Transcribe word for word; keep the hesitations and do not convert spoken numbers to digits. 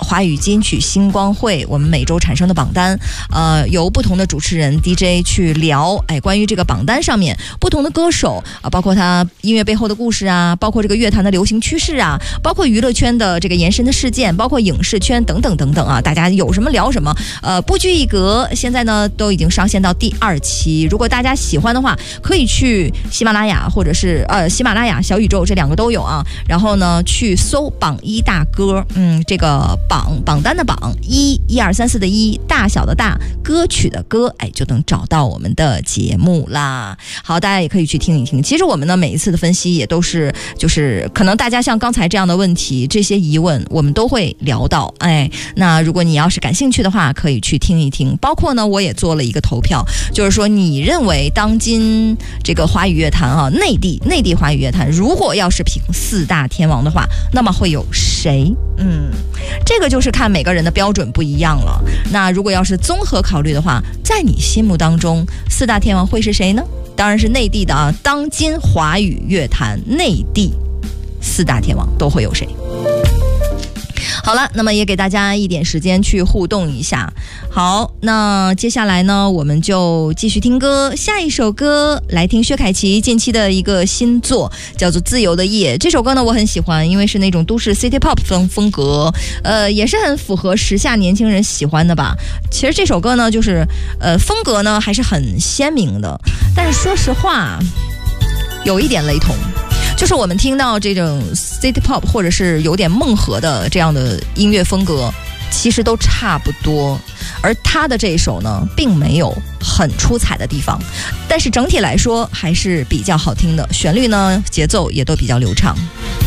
华语金曲星光会我们每周产生的榜单，呃，由不同的主持人 D J 去聊，哎，关于这个榜单上面不同的歌手啊，包括他音乐背后的故事啊，包括这个乐坛的流行趋势啊，包括娱乐圈的这个延伸的事件，包括影视圈等等等等啊，大家有什么聊什么，呃，不拘一格。现在呢都已经上线到第二期，如果大家喜欢的话，可以去喜马拉雅或者是呃喜马拉雅、小宇宙这两个都有啊。然后呢，去搜榜一大歌，嗯，这个榜榜单的榜一一二三四的一，大小的大，歌曲的歌，哎，就能找到我们的节目啦。好，大家也可以去听一听。其实我们呢每一次的分析也都是，就是可能大家像刚才这样的问题，这些疑问我们都会聊到。哎，那如果你要是感兴趣的话，可以去听一听。包括呢，我也做了一个投票，就是说你认为当今这个华语乐坛啊，内地内地华语乐坛，如果要是评四大天王的话，那么会有谁？嗯，这个就是看每个人的标准不一样了。那如果要是综合考虑的话，在你心目当中四大天王会是谁呢？当然是内地的啊，当今华语乐坛内地四大天王都会有谁？好了，那么也给大家一点时间去互动一下。好，那接下来呢，我们就继续听歌。下一首歌来听薛凯琪近期的一个新作，叫做《自由的夜》。这首歌呢我很喜欢，因为是那种都市 City Pop 风风格，呃，也是很符合时下年轻人喜欢的吧。其实这首歌呢，就是呃风格呢还是很鲜明的，但是说实话，有一点雷同。就是我们听到这种 City Pop 或者是有点梦河的这样的音乐风格，其实都差不多，而他的这一首呢并没有很出彩的地方，但是整体来说还是比较好听的，旋律呢节奏也都比较流畅。